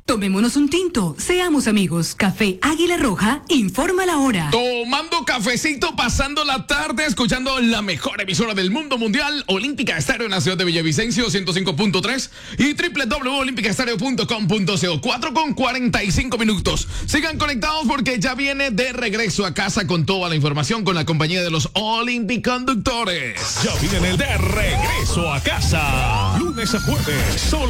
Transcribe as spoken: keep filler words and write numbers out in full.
Tomémonos un tinto, seamos amigos. Café Águila Roja, informa la hora. Tomando cafecito, pasando la tarde, escuchando la mejor emisora del mundo mundial, Olímpica Estéreo en la ciudad de Villavicencio, ciento cinco punto tres y doble u doble u doble u punto olímpica estéreo punto com punto co. cuatro con cuarenta y cinco minutos. Sigan conectados porque ya viene de regreso a casa con toda la información con la compañía de los Olympic Conductores. Ya viene el de regreso a casa. Lunes a jueves, solo